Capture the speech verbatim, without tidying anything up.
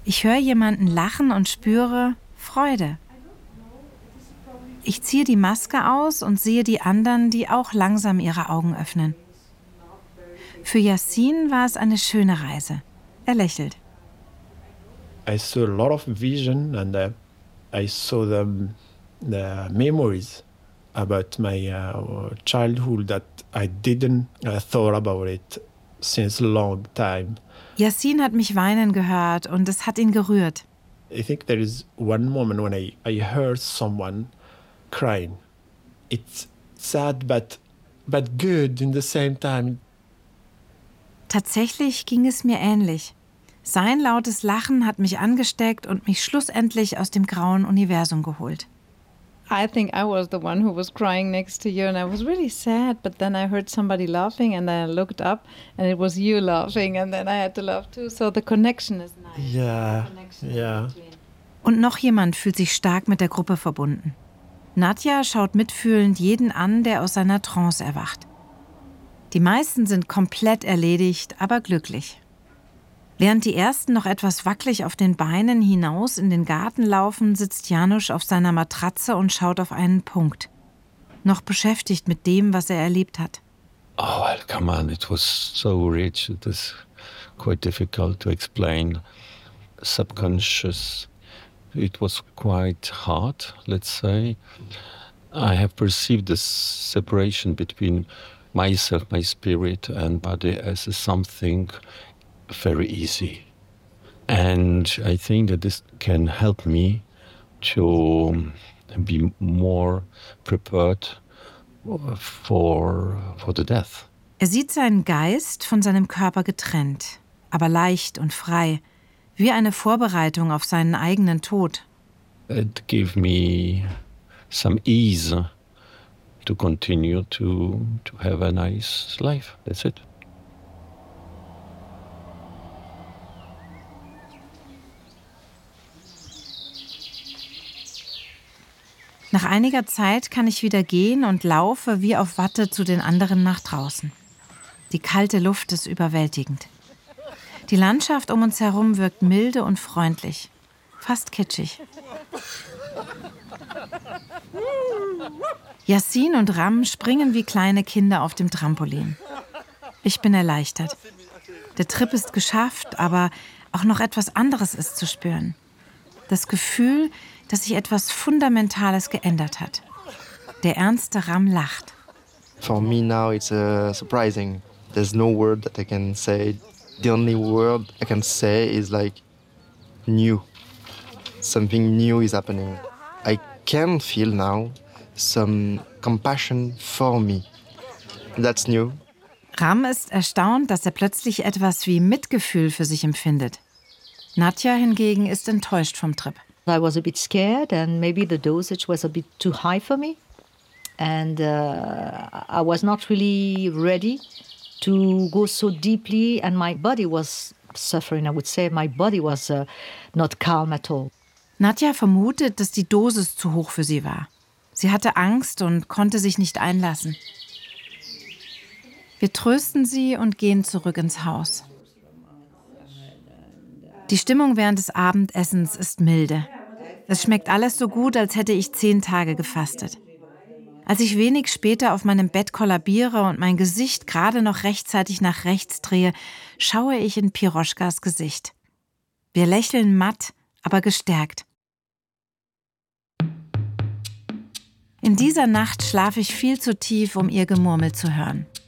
Ich höre jemanden lachen und spüre Freude. Ich ziehe die Maske aus und sehe die anderen, die auch langsam ihre Augen öffnen. Für Yassin war es eine schöne Reise. Er lächelt. I saw a lot of vision and uh, I saw the, the memories about my uh, childhood that I didn't uh, thought about it since a long time. Yassin hat mich weinen gehört und es hat ihn gerührt. I think there is one moment when I, I heard someone crying. It's sad but, but good in the same time. Tatsächlich ging es mir ähnlich. Sein lautes Lachen hat mich angesteckt und mich schlussendlich aus dem grauen Universum geholt. I think I was the one who was crying next to you and I was really sad, but then I heard somebody laughing and then I looked up and it was you laughing and then I had to laugh too. So the connection is nice. Yeah, yeah. Und noch jemand fühlt sich stark mit der Gruppe verbunden. Nadja schaut mitfühlend jeden an, der aus seiner Trance erwacht. Die meisten sind komplett erledigt, aber glücklich. Während die ersten noch etwas wackelig auf den Beinen hinaus in den Garten laufen, sitzt Janusz auf seiner Matratze und schaut auf einen Punkt. Noch beschäftigt mit dem, was er erlebt hat. Oh, well, come on, it was so rich. It was quite difficult to explain. Subconscious. It was quite hard, let's say. I have perceived this separation between myself, my spirit and body as something very easy. And I think that this can help me to be more prepared for, for the death. Er sieht seinen Geist von seinem Körper getrennt, aber leicht und frei, wie eine Vorbereitung auf seinen eigenen Tod. It gave me some ease to continue to, to have a nice life. That's it. Nach einiger Zeit kann ich wieder gehen und laufe wie auf Watte zu den anderen nach draußen. Die kalte Luft ist überwältigend. Die Landschaft um uns herum wirkt milde und freundlich, fast kitschig. Yassin und Ram springen wie kleine Kinder auf dem Trampolin. Ich bin erleichtert. Der Trip ist geschafft, aber auch noch etwas anderes ist zu spüren. Das Gefühl, dass sich etwas Fundamentales geändert hat. Der ernste Ram lacht. For me now it's uh, surprising. There's no word that I can say. The only word I can say is like new. Something new is happening. I can feel now some compassion for me. That's new. Ram ist erstaunt, dass er plötzlich etwas wie Mitgefühl für sich empfindet. Nadja hingegen ist enttäuscht vom Trip. I was a bit scared and maybe the dosage was a bit too high for me. And uh, I was not really ready to go so deeply and my body was suffering. I would say my body was uh, not calm at all. Nadja vermutet, dass die Dosis zu hoch für sie war. Sie hatte Angst und konnte sich nicht einlassen. Wir trösten sie und gehen zurück ins Haus. Die Stimmung während des Abendessens ist milde. Es schmeckt alles so gut, als hätte ich zehn Tage gefastet. Als ich wenig später auf meinem Bett kollabiere und mein Gesicht gerade noch rechtzeitig nach rechts drehe, schaue ich in Piroschkas Gesicht. Wir lächeln matt, aber gestärkt. In dieser Nacht schlafe ich viel zu tief, um ihr Gemurmel zu hören.